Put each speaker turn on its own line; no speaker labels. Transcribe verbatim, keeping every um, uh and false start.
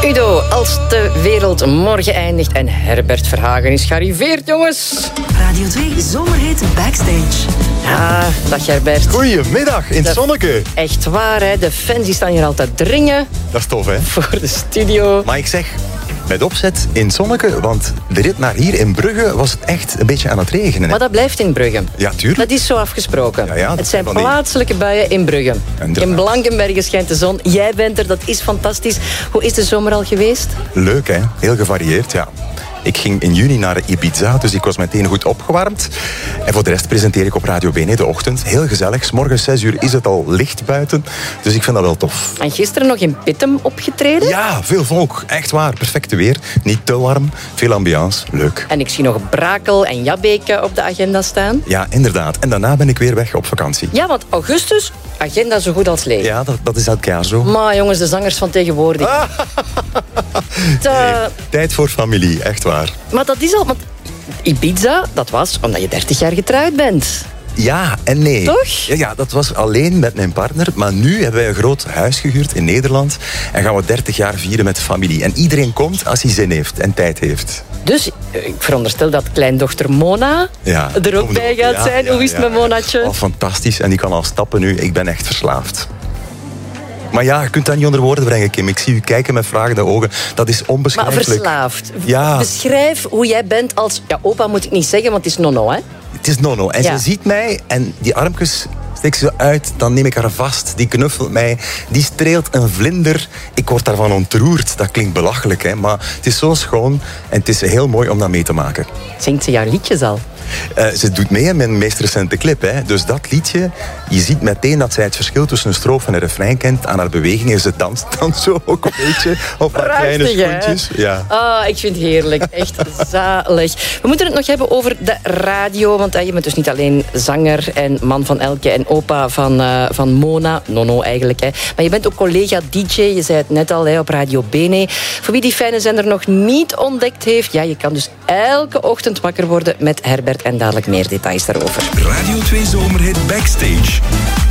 Udo, als de wereld morgen eindigt en Herbert Verhagen is gearriveerd, jongens.
Radio twee Zomerhit Backstage.
Ja, dag Herbert.
Goedemiddag, in het zonneke.
Echt waar, hè. De fans die staan hier altijd dringen.
Dat is tof, hè?
Voor de studio.
Maar ik zeg, met opzet in het zonneke, want de rit naar hier in Brugge was het echt een beetje aan het regenen. Hè?
Maar dat blijft in Brugge.
Ja, tuurlijk.
Dat is zo afgesproken.
Ja, ja, dat
het zijn
van die-
plaatselijke buien in Brugge.
Inderdaad.
In Blankenbergen schijnt de zon. Jij bent er, dat is fantastisch. Hoe is de zomer al geweest?
Leuk, hè? Heel gevarieerd, ja. Ik ging in juni naar Ibiza, dus ik was meteen goed opgewarmd. En voor de rest presenteer ik op Radio B N de ochtend. Heel gezellig. 's Morgens zes uur is het al licht buiten. Dus ik vind dat wel tof.
En gisteren nog in Pittem opgetreden.
Ja, veel volk. Echt waar. Perfecte weer. Niet te warm. Veel ambiance. Leuk.
En ik zie nog Brakel en Jabbeke op de agenda staan.
Ja, inderdaad. En daarna ben ik weer weg op vakantie.
Ja, want augustus, agenda zo goed als leeg.
Ja, dat, dat is elk jaar zo.
Maar jongens, de zangers van tegenwoordig.
Ah.
Da-
Nee, tijd voor familie. Echt waar.
Maar dat is al... Want Ibiza, dat was omdat je dertig jaar getrouwd bent.
Ja en nee.
Toch?
Ja, ja, dat was alleen met mijn partner. Maar nu hebben wij een groot huis gehuurd in Nederland. En gaan we dertig jaar vieren met de familie. En iedereen komt als hij zin heeft en tijd heeft.
Dus eh, ik veronderstel dat kleindochter Mona
Ja,
er ook
kom
bij
erop.
gaat
Ja,
zijn.
ja,
Hoe is het
ja,
met
ja.
Monatje?
Oh, fantastisch. En die kan al stappen nu. Ik ben echt verslaafd. Maar ja, je kunt dat niet onder woorden brengen, Kim. Ik zie u kijken met vragende ogen. Dat is
Maar
onbeschrijfelijk.
verslaafd.
Ja.
Beschrijf hoe jij bent als... Ja, opa moet ik niet zeggen, want het is nono, hè?
Het is Nono. En
Ja.
ze ziet mij en die armpjes steekt ze uit. Dan neem ik haar vast. Die knuffelt mij. Die streelt een vlinder. Ik word daarvan ontroerd. Dat klinkt belachelijk, hè. Maar het is zo schoon. En het is heel mooi om dat mee te maken.
Zingt ze jouw liedjes al?
Uh, ze doet mee in mijn meest recente clip. Hè. Dus dat liedje, je ziet meteen dat zij het verschil tussen een strofe en een refrein kent. Aan haar bewegingen. Ze danst dan zo ook een beetje op haar kleine
Prachtig, hè?
schoentjes. Ja.
Ah, ik vind het heerlijk. Echt zalig. We moeten het nog hebben over de radio. Want eh, je bent dus niet alleen zanger en man van Elke en opa van, eh, van Mona. Nono eigenlijk. Hè. Maar je bent ook collega D J. Je zei het net al hè, op Radio B N. Voor wie die fijne zender nog niet ontdekt heeft. Ja, je kan dus elke ochtend wakker worden met Herbert. En dadelijk meer details daarover.
Radio twee Zomerhit Backstage.